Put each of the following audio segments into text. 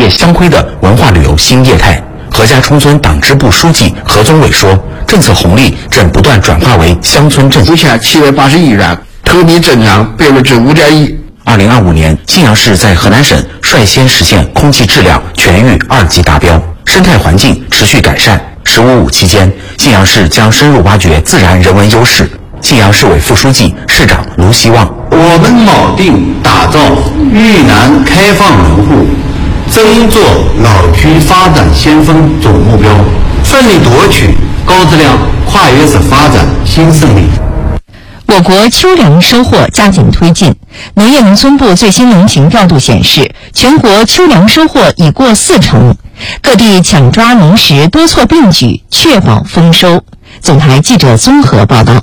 湘辉的文化旅游新业态。何家冲村党支部书记何宗伟说，政策红利正不断转化为乡村振兴。 目前780亿元，投地增长5.1%。 2025年，信阳市在河南省率先实现空气质量全域2级达标，生态环境持续改善。“15+5”期间，信阳市将深入挖掘自然人文优势。信阳市委副书记、市长卢希望， 我们铆定打造豫南开放门户、争做老区发展先锋总目标，奋力夺取高质量跨越式发展新胜利。 我国秋粮收获加紧推进。农业农村部最新农情调度显示，全国秋粮收获已过40%，各地抢抓农时多措并举，确保丰收。总台记者综合报道。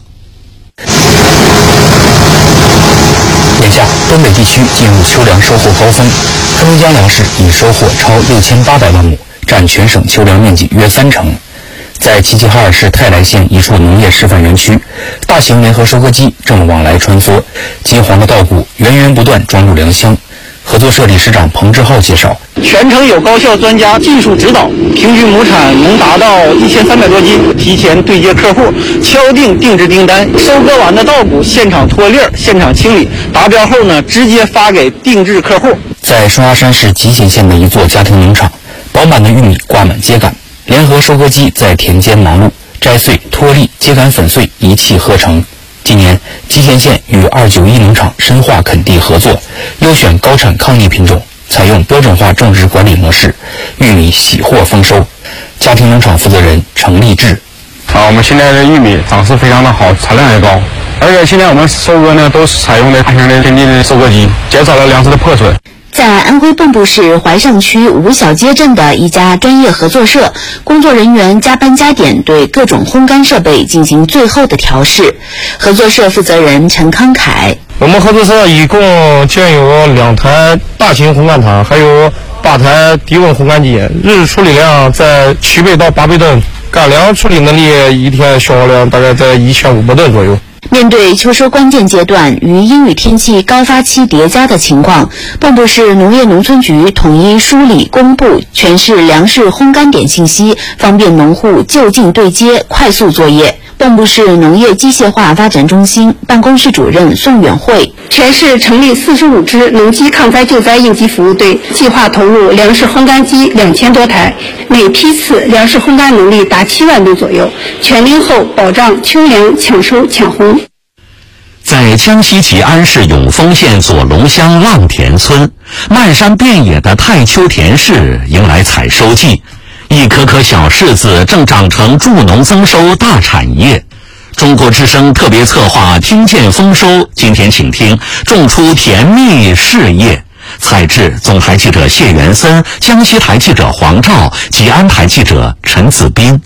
眼下，东北地区进入秋粮收获高峰，黑龙江粮食已收获超6800万亩，占全省秋粮面积约30%。在齐齐哈尔市泰来县一处农业示范园区，大型联合收割机正往来穿梭，金黄的稻谷源源不断装入粮箱。合作社理事长彭志浩介绍， 全程有高校专家技术指导，平均亩产能达到1300多斤。提前对接客户，敲定定制订单，收割完的稻谷现场脱粒、现场清理，达标后呢，直接发给定制客户。 在双鸭山市集贤县的一座家庭农场，饱满的玉米挂满秸秆，联合收割机在田间忙碌，摘穗、脱粒、秸秆粉碎一气呵成。今年，集贤县与291农场深化垦地合作，优选高产抗逆品种，采用标准化种植管理模式，玉米喜获丰收。家庭农场负责人程立志： 我们现在的玉米长势非常的好，产量也高，而且现在我们收割呢都是采用的大型的先进的收割机，减少了粮食的破损。 在安徽蚌埠市怀上区吴小街镇的一家专业合作社，工作人员加班加点对各种烘干设备进行最后的调试。合作社负责人陈康凯： 我们合作社一共建有2台大型烘干塔，还有8台低温烘干机，日处理量在7倍到8倍吨，干粮处理能力一天消耗量大概在1500吨左右。 面对秋收关键阶段与阴雨天气高发期叠加的情况，蚌埠市农业农村局统一梳理公布全市粮食烘干点信息，方便农户就近对接，快速作业。蚌埠市农业机械化发展中心办公室主任宋远慧： 全市成立45支农机抗灾救灾应急服务队，计划投入粮食烘干机2000多台，每批次粮食烘干能力达7万吨左右，全龄后保障秋粮抢收抢烘。 在江西吉安市永丰县左龙乡浪田村，漫山遍野的太丘田市迎来采收季，一颗颗小柿子正长成助农增收大产业。中国之声特别策划听见丰收，今天请听种出甜蜜事业。采制总台记者谢元森，江西台记者黄照，吉安台记者陈子斌。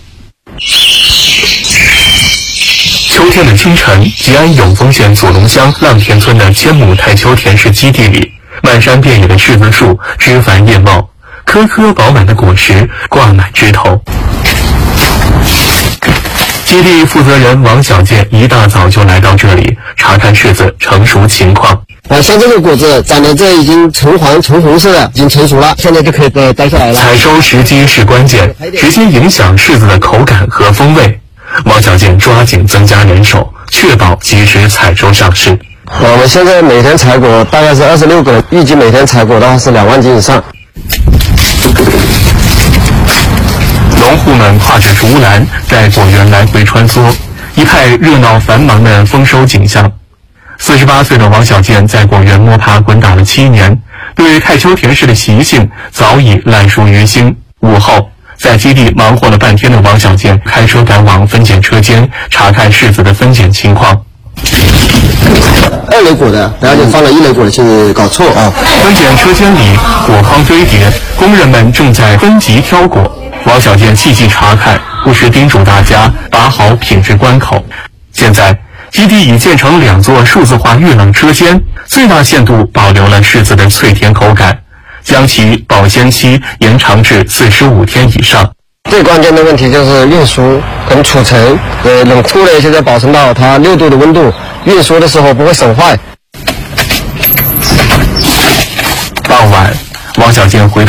秋天的清晨，吉安永丰县左龙乡浪田村的1000亩太丘田氏基地里，漫山遍野的柿子树枝繁叶茂，颗颗饱满的果实挂满枝头。基地负责人王小健一大早就来到这里查看柿子成熟情况。 像这个果子长得这已经橙黄橙红色了，已经成熟了，现在就可以摘下来了。 采收时机是关键，直接影响柿子的口感和风味。王小健抓紧增加人手，确保及时采收上市。 我们现在每天采果大概是26个人，预计每天采果的话是2万斤以上。 农户们跨着竹篮在果园来回穿梭，一派热闹繁忙的丰收景象。48岁的王小健在果园摸爬滚打了7年，对太丘田氏的习性早已烂熟于心。午后，在基地忙活了半天的王小健开车赶往分拣车间查看柿子的分拣情况。 2类果的，然后就放了1类果的，去搞错啊！ 分拣车间里果筐堆叠，工人们正在分级挑果。王小健细细查看，不时叮嘱大家把好品质关口。现在，基地已建成2座数字化预冷车间，最大限度保留了柿子的脆甜口感，将其保鲜期延长至45天以上。 最关键的问题就是运输跟储存，冷库呢现在保存到它6度的温度，运输的时候不会损坏。 傍晚，王小健回到